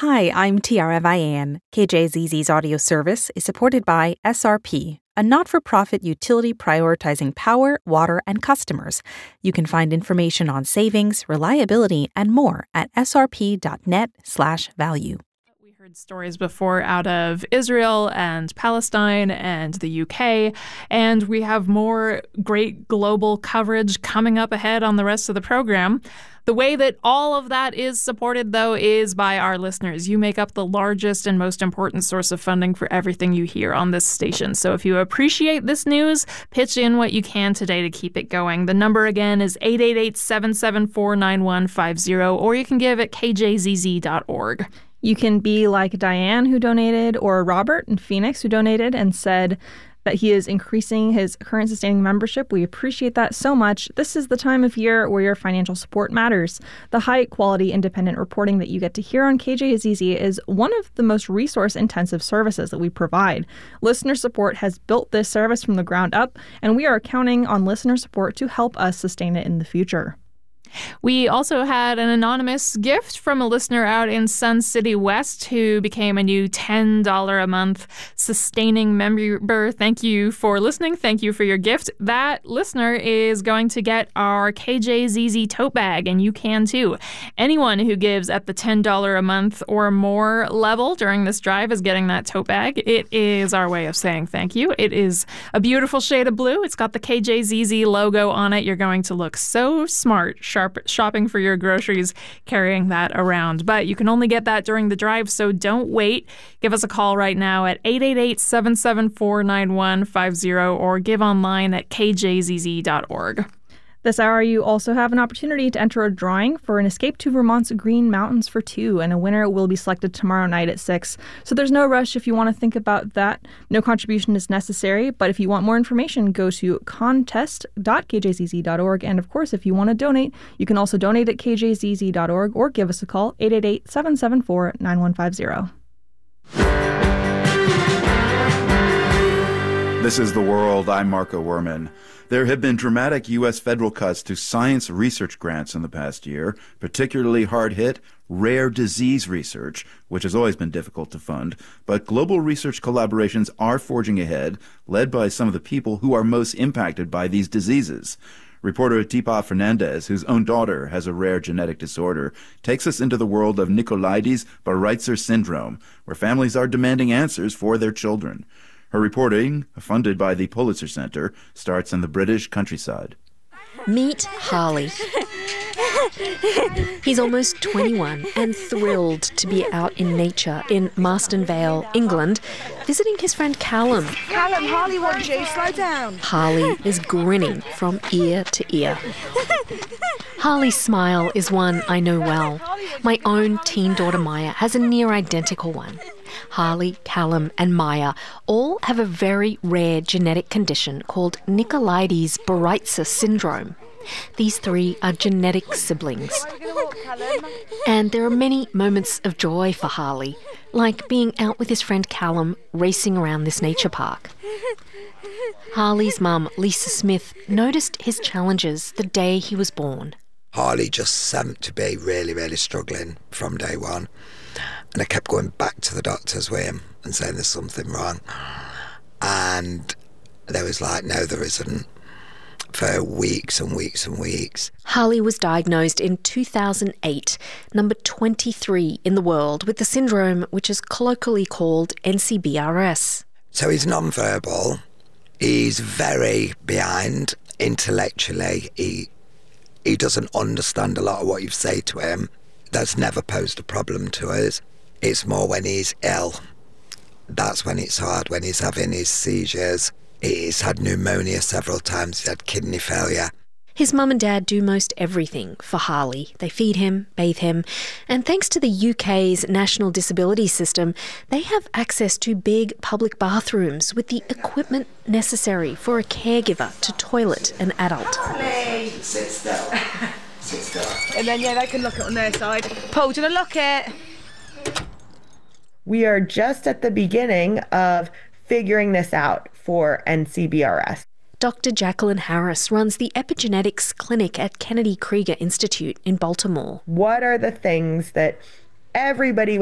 Hi, I'm Tiara Vian. KJZZ's audio service is supported by SRP, a not-for-profit utility prioritizing power, water, and customers. You can find information on savings, reliability, and more at srp.net/value. We heard stories before out of Israel and Palestine and the UK, and we have more great global coverage coming up ahead on the rest of the program. The way that all of that is supported, though, is by our listeners. You make up the largest and most important source of funding for everything you hear on this station. So if you appreciate this news, pitch in what you can today to keep it going. The number again is 888-774-9150, or you can give at kjzz.org. You can be like Diane, who donated, or Robert in Phoenix, who donated and said that he is increasing his current sustaining membership. We appreciate that so much. This is the time of year where your financial support matters. The high-quality independent reporting that you get to hear on KJZZ is one of the most resource-intensive services that we provide. Listener support has built this service from the ground up, and we are counting on listener support to help us sustain it in the future. We also had an anonymous gift from a listener out in Sun City West who became a new $10 a month sustaining member. Thank you for listening. Thank you for your gift. That listener is going to get our KJZZ tote bag, and you can too. Anyone who gives at the $10 a month or more level during this drive is getting that tote bag. It is our way of saying thank you. It is a beautiful shade of blue. It's got the KJZZ logo on it. You're going to look so smart, shopping for your groceries, carrying that around. But you can only get that during the drive, so don't wait. Give us a call right now at 888-774-9150 or give online at kjzz.org. This hour, you also have an opportunity to enter a drawing for an escape to Vermont's Green Mountains for two, and a winner will be selected tomorrow night at 6. So there's no rush if you want to think about that. No contribution is necessary, but if you want more information, go to contest.kjzz.org. And of course, if you want to donate, you can also donate at kjzz.org or give us a call, 888-774-9150. This is The World. I'm Marco Werman. There have been dramatic U.S. federal cuts to science research grants in the past year, particularly hard-hit rare disease research, which has always been difficult to fund. But global research collaborations are forging ahead, led by some of the people who are most impacted by these diseases. Reporter Deepa Fernandez, whose own daughter has a rare genetic disorder, takes us into the world of Nicolaides-Baraitser syndrome, where families are demanding answers for their children. Her reporting, funded by the Pulitzer Center, starts in the British countryside. Meet Harley. He's almost 21 and thrilled to be out in nature in Marston Vale, England, visiting his friend Callum. Callum, Harley wants you. Slow down. Harley is grinning from ear to ear. Harley's smile is one I know well. My own teen daughter Maya has a near identical one. Harley, Callum and Maya all have a very rare genetic condition called Nicolaides-Baraitser syndrome. These three are genetic siblings. And there are many moments of joy for Harley, like being out with his friend Callum racing around this nature park. Harley's mum, Lisa Smith, noticed his challenges the day he was born. Harley just seemed to be really, really struggling from day one. And I kept going back to the doctors with him and saying there's something wrong. And they was like, no, there isn't, for weeks and weeks and weeks. Harley was diagnosed in 2008, number 23 in the world, with the syndrome which is colloquially called NCBRS. So he's non-verbal. He's very behind intellectually. He doesn't understand a lot of what you say to him. That's never posed a problem to us. It's more when he's ill. That's when it's hard, when he's having his seizures. He's had pneumonia several times. He's had kidney failure. His mum and dad do most everything for Harley. They feed him, bathe him, and thanks to the UK's National Disability System, they have access to big public bathrooms with the equipment necessary for a caregiver to toilet an adult. Harley, sit still. Sit still. And then, they can lock it on their side. Paul, do you want to lock it? We are just at the beginning of figuring this out for NCBRS. Dr. Jacqueline Harris runs the Epigenetics Clinic at Kennedy Krieger Institute in Baltimore. What are the things that everybody